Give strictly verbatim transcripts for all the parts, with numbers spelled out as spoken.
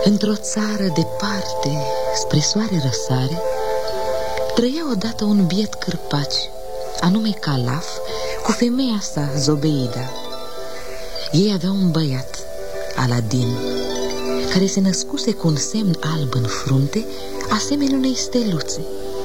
Într-o țară departe, spre soare răsare, trăia odată un biet cârpaci, anume Calaf, cu femeia sa, Zobeida. Ei aveau un băiat, Aladin, care se născuse cu un semn alb în frunte, asemenea unei steluțe.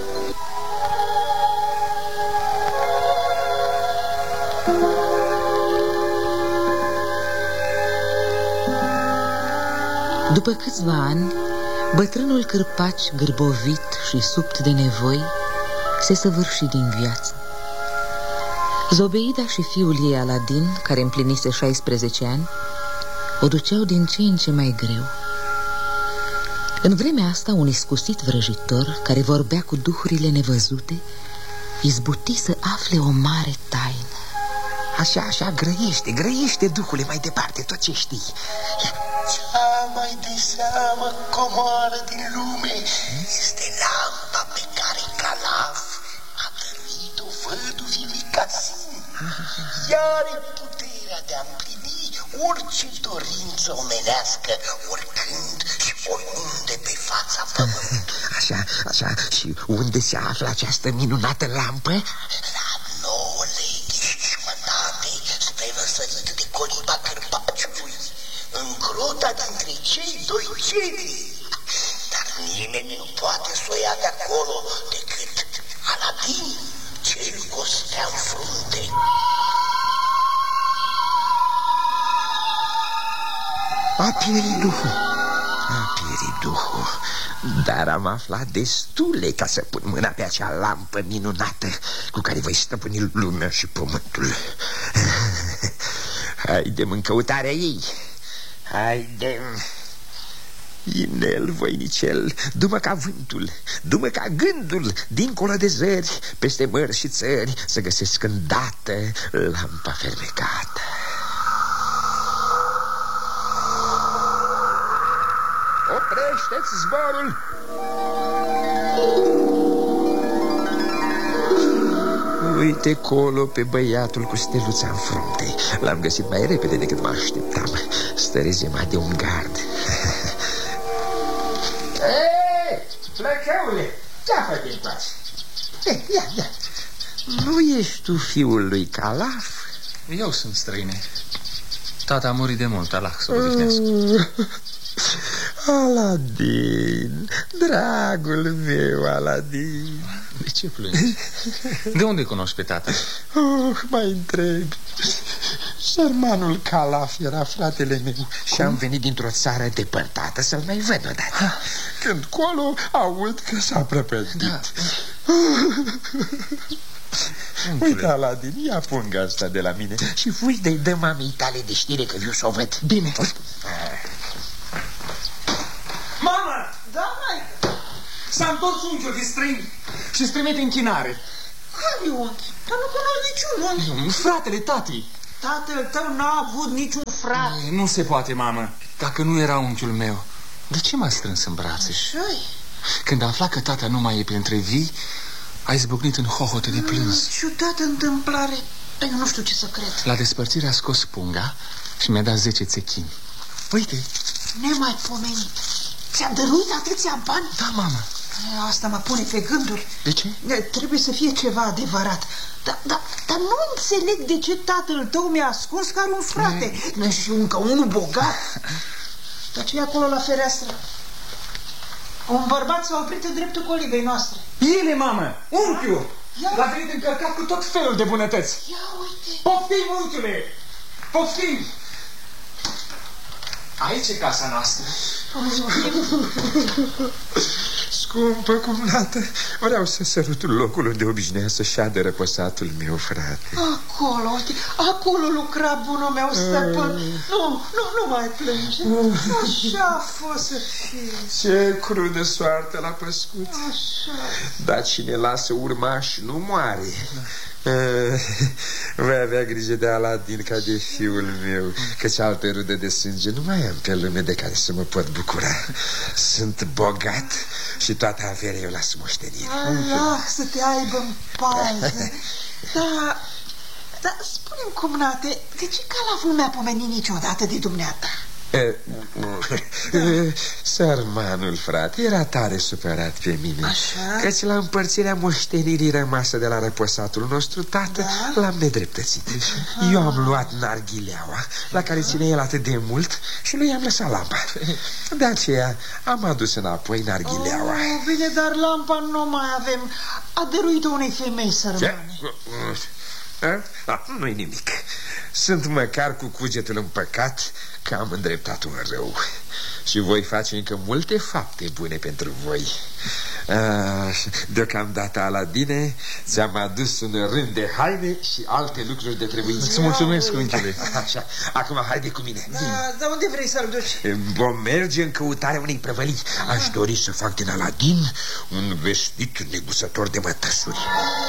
După câțiva ani, bătrânul cârpaci, gârbovit și subt de nevoi, se săvârși din viață. Zobeida și fiul ei, Aladin, care împlinise șaisprezece ani, o duceau din ce în ce mai greu. În vremea asta, un iscusit vrăjitor, care vorbea cu duhurile nevăzute, izbuti să afle o mare taină. Așa, așa, grăiește, grăiește, duhule, mai departe tot ce știi. Cea mai de seamă comoară din lume este lampa pe care Calaf a dăruit-o văduvii Casim. Ea are puterea de a împlini orice dorință omenească, oricând și oriunde pe fața pământului. Așa, așa, și unde se află această minunată lampă? La nouă leghi și jumătate spre răsărit de coliba cârpaciului, în grota dintre cei doi ceri. Dar nimeni nu poate să o ia de acolo decât Aladin, cel cu o stea în frunte. A pierit duhul. A pierit duhul. Dar am aflat destule ca să pun mâna pe acea lampă minunată cu care voi stăpâni lumea și pământul. Haidem în căutarea ei. Haidem. Inel, voinicel, du-mă ca vântul, du-mă ca gândul, dincolo de zări, peste mări și țări, să găsesc îndată lampa fermecată. Oprește-ți zborul! Uite colo pe băiatul cu steluța în frunte. L-am găsit mai repede decât mă așteptam. Stă rezema de un gard. Ei, plăcăule, ce-a făcut în pace? Ia, ia. Nu ești tu fiul lui Calaf? Eu sunt, străine. Tata a murit de mult, Allah să o odihnească. Aladin, dragul meu Aladin. De ce plângi? De unde cunoști pe tata? Oh, mai întreb. Sărmanul Calaf era fratele meu. Și am venit dintr-o țară depărtată să-l mai văd odată. Când colo aud că s-a prăpădit. Da. Uite, Aladin, ia punga asta de la mine și fui de-i dă mamei tale de știre că eu s-o văd. Bine. Mama! Da, mai. S-a întors unchiul de străin și îți trimite închinare. Care unchi? Dar nu cunosc niciun unchi. Fratele tatii. Tatăl tău n-a avut niciun frate. Nu se poate, mamă. Dacă nu era unchiul meu, de ce m-a strâns în brațe? Așa-i. Când a aflat că tata nu mai e printre vii, a izbucnit în hohote de plâns. Ciudată întâmplare. Dar eu nu știu ce să cred. La despărțire a scos punga și mi-a dat zece țechini. Uite. Nemaipomenit. Ți-a dăruit atâția bani? Da, mamă. Asta mă pune pe gânduri. De ce? Trebuie să fie ceva adevărat. Dar da, da, nu înțeleg de ce tatăl tău mi-a ascuns că are un frate ne... și încă unul bogat. Dar ce e acolo la fereastră? Un bărbat s-a oprit în dreptul colibei noastre. Bine, mamă, unchiul. Ia... L-a venit încărcat cu tot felul de bunătăți. Ia uite. Poftim, unchiule, poftim. Aici e casa noastră. Scumpă cumnată, vreau să sărut locul unde obișnuia să șadă răposatul meu, frate. Acolo, uite, acolo lucra bunul meu stăpân. Nu, nu, nu mai plânge. Așa a fost să fie. Ce crudă soartă l-a păscut. Așa. Dar cine lasă urmași nu moare. Voi avea grijă de Aladin ca de fiul meu, căci altă rudă de sânge nu mai am pe lume de care să mă pot bucura. Sunt bogat și toată averea eu las moștenire. Allah să te aibă în pază. Da, dar spune-mi, cumnate, de ce Calaf nu mi-a pomenit niciodată de dumneata? Sărmanul frate era tare supărat pe mine. Așa? Căci la împărțirea moștenirii rămasă de la răposatul nostru tată, da? L-am nedreptățit. Aha. Eu am luat narghileaua la care ține el atât de mult și lui am lăsat lampa. De aceea am adus înapoi narghileaua. Oh, bine, dar lampa nu mai avem. A dăruit-o unei femei sărmane. Da, nu-i nimic. Sunt măcar cu cugetul împăcat că am îndreptat un rău. Și voi face încă multe fapte bune pentru voi. Deocamdată, Aladine, ți-am adus un rând de haine și alte lucruri de trebuință. Îți mulțumesc, unchiule. Așa, acum haide cu mine. Da, dar unde vrei să-l duci? Vom merge în căutarea unei prăvălii. Aș dori să fac din Aladin un vestit negusător de mătăsuri.